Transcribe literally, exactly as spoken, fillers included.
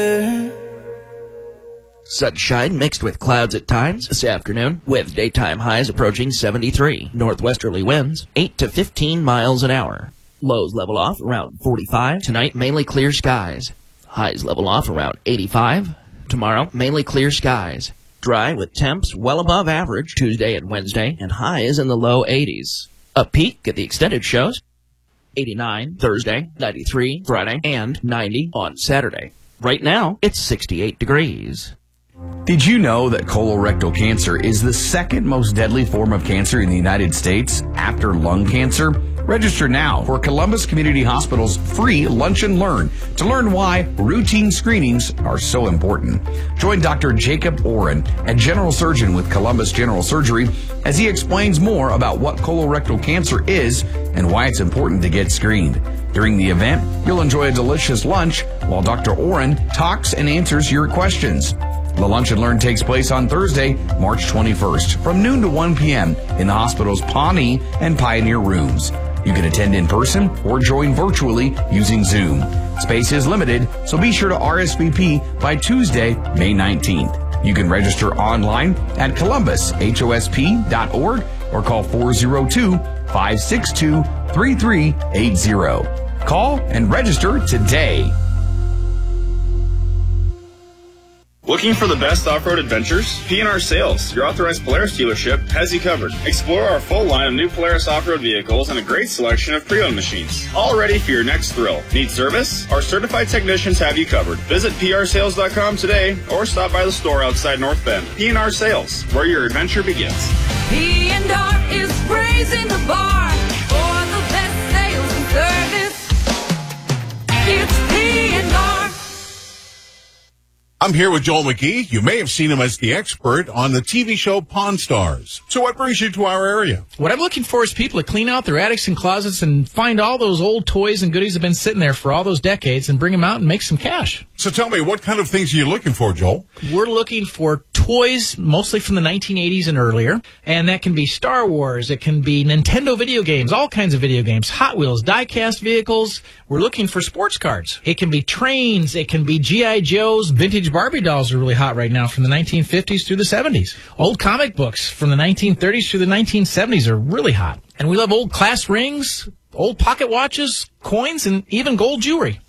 Sunshine mixed with clouds at times this afternoon, with daytime highs approaching seventy-three. Northwesterly winds, eight to fifteen miles an hour. Lows level off around forty-five. Tonight, mainly clear skies. Highs level off around eighty-five. Tomorrow, mainly clear skies. Dry with temps well above average Tuesday and Wednesday, and highs in the low eighties. A peak at the extended shows. eighty-nine Thursday, ninety-three Friday, and ninety on Saturday. Right now, it's sixty-eight degrees. Did you know that colorectal cancer is the second most deadly form of cancer in the United States after lung cancer? Register now for Columbus Community Hospital's free Lunch and Learn to learn why routine screenings are so important. Join Doctor Jacob Oren, a general surgeon with Columbus General Surgery, as he explains more about what colorectal cancer is and why it's important to get screened. During the event, you'll enjoy a delicious lunch while Doctor Oren talks and answers your questions. The Lunch and Learn takes place on Thursday, March twenty-first, from noon to one p.m. in the hospital's Pawnee and Pioneer rooms. You can attend in person or join virtually using Zoom. Space is limited, so be sure to R S V P by Tuesday, May nineteenth. You can register online at columbus h o s p dot org or call four oh two, five six two, three three eight zero. Call and register today. Looking for the best off-road adventures? P and R Sales, your authorized Polaris dealership, has you covered. Explore our full line of new Polaris off-road vehicles and a great selection of pre-owned machines. All ready for your next thrill. Need service? Our certified technicians have you covered. Visit p r sales dot com today or stop by the store outside North Bend. P and R Sales, where your adventure begins. P and R is raising the bar for the best sales and service. It's P and R. I'm here with Joel McGee. You may have seen him as the expert on the T V show Pawn Stars. So what brings you to our area? What I'm looking for is people to clean out their attics and closets and find all those old toys and goodies that have been sitting there for all those decades and bring them out and make some cash. So tell me, what kind of things are you looking for, Joel? We're looking for toys, mostly from the nineteen eighties and earlier, and that can be Star Wars, it can be Nintendo video games, all kinds of video games, Hot Wheels, die-cast vehicles. We're looking for sports cards. It can be trains, it can be G I. Joes, vintage Barbie dolls are really hot right now from the nineteen fifties through the seventies. Old comic books from the nineteen thirties through the nineteen seventies are really hot. And we love old class rings, old pocket watches, coins, and even gold jewelry.